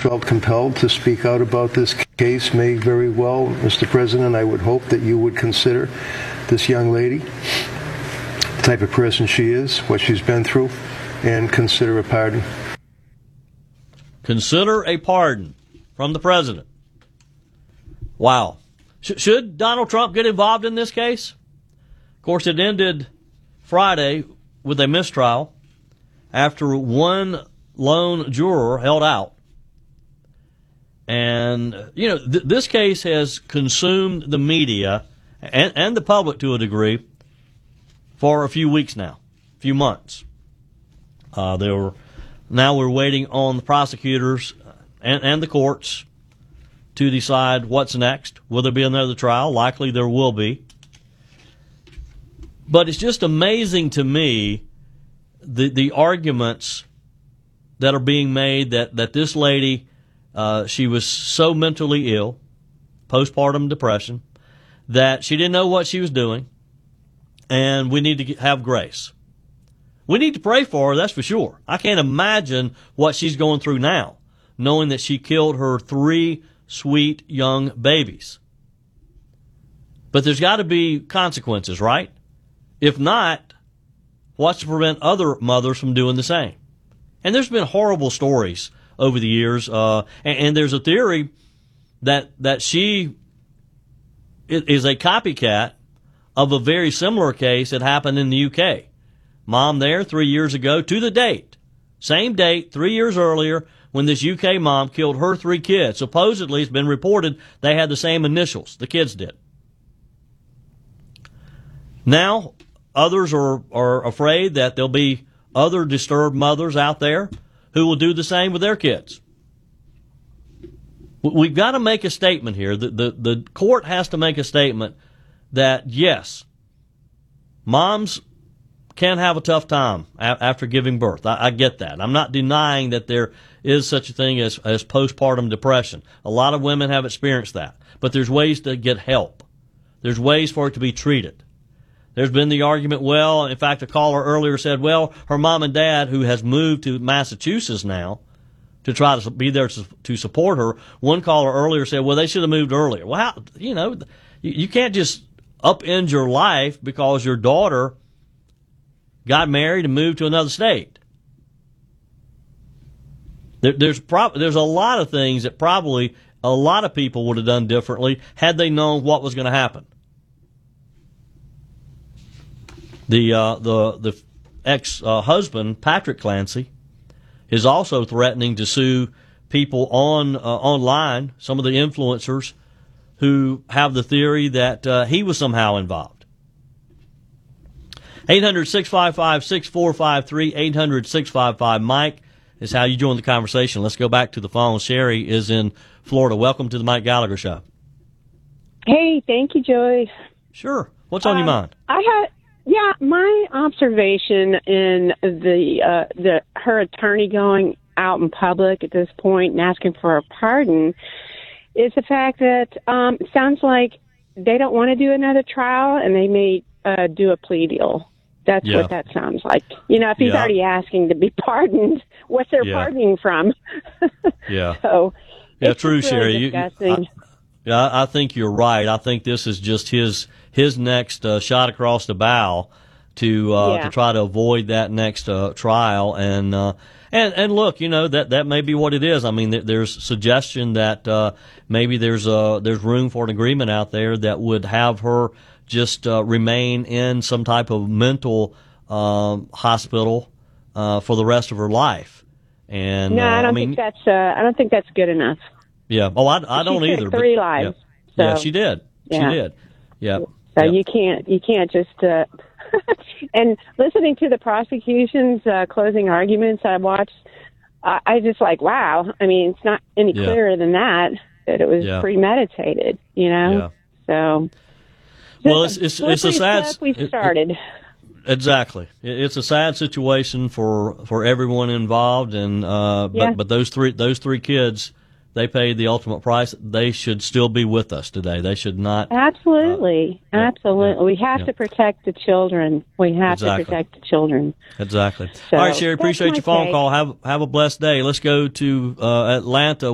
felt compelled to speak out about this case may very well, Mr. President, I would hope that you would consider this young lady, the type of person she is, what she's been through, and consider a pardon. Consider a pardon from the president. Wow. Should Donald Trump get involved in this case? Of course, it ended Friday with a mistrial after one lone juror held out. And, you know, this case has consumed the media and the public to a degree for a few weeks now, a few months. Now we're waiting on the prosecutors and the courts to decide what's next. Will there be another trial? Likely there will be. But it's just amazing to me the arguments that are being made that this lady, she was so mentally ill, postpartum depression, that she didn't know what she was doing, and we need to have grace. We need to pray for her, that's for sure. I can't imagine what she's going through now, knowing that she killed her 3 sweet young babies. But there's got to be consequences, right? If not, what's to prevent other mothers from doing the same? And there's been horrible stories over the years, and there's a theory that she is a copycat of a very similar case that happened in the UK. Mom there 3 years ago, to the date. Same date, 3 years earlier, when this UK mom killed her 3 kids. Supposedly, it's been reported they had the same initials. The kids did. Now, others are afraid that there'll be other disturbed mothers out there who will do the same with their kids. We've got to make a statement here. The court has to make a statement that, yes, moms can have a tough time after giving birth. I get that. I'm not denying that there is such a thing as postpartum depression. A lot of women have experienced that. But there's ways to get help. There's ways for it to be treated. There's been the argument, well, in fact, a caller earlier said, well, her mom and dad, who has moved to Massachusetts now to try to be there to support her, one caller earlier said, well, they should have moved earlier. Well, how, you can't just upend your life because your daughter got married and moved to another state. There's a lot of things that probably a lot of people would have done differently had they known what was going to happen. The ex-husband, Patrick Clancy, is also threatening to sue people online, some of the influencers who have the theory that he was somehow involved. 800-655-6453, 800-655-MIKE is how you join the conversation. Let's go back to the phone. Sherry is in Florida. Welcome to the Mike Gallagher Show. Hey, thank you, Joey. Sure. What's on your mind? My observation in her attorney going out in public at this point and asking for a pardon is the fact that it sounds like they don't want to do another trial and they may do a plea deal. That's what that sounds like. If he's already asking to be pardoned, what's there pardoning from? So, true, really Sherry. I think you're right. I think this is just his next shot across the bow to try to avoid that next trial. And look, that may be what it is. I mean, there's suggestion that maybe there's room for an agreement out there that would have her just remain in some type of mental hospital for the rest of her life. And no, I don't think that's good enough. Yeah. Oh, I don't she either. Took 3 lives. Yeah. So, she did. Yeah. She did. Yeah. So you can't just. And listening to the prosecution's closing arguments, I watched. I just like, wow. I mean, it's not any clearer than that it was premeditated. Yeah. So. Well, it's a sad. We've started. Exactly. It's a sad situation for everyone involved, and but those three kids, they paid the ultimate price. They should still be with us today. They should not. Absolutely. Absolutely. We have to protect the children. We have to protect the children. Exactly. So, all right, Sherry, appreciate your phone call. Have a blessed day. Let's go to Atlanta.